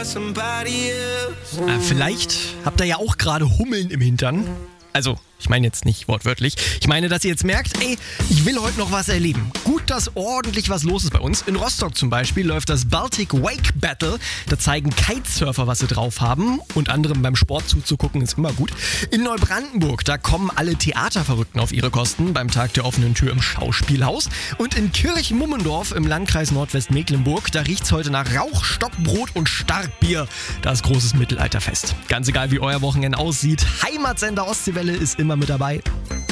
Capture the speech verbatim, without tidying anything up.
Äh, vielleicht habt ihr ja auch gerade Hummeln im Hintern. Also, ich meine jetzt nicht wortwörtlich. Ich meine, dass ihr jetzt merkt, ey, ich will heute noch was erleben. Gut, dass ordentlich was los ist bei uns. In Rostock zum Beispiel läuft das Baltic Wake Battle. Da zeigen Kitesurfer, was sie drauf haben. Und anderem beim Sport zuzugucken ist immer gut. In Neubrandenburg, da kommen alle Theaterverrückten auf ihre Kosten beim Tag der offenen Tür im Schauspielhaus. Und in Kirchmummendorf im Landkreis Nordwestmecklenburg, da riecht's heute nach Rauch, Stockbrot und Starkbier. Da ist großes Mittelalterfest. Ganz egal, wie euer Wochenende aussieht, Heimatsender Ostseewelle ist immer mit dabei.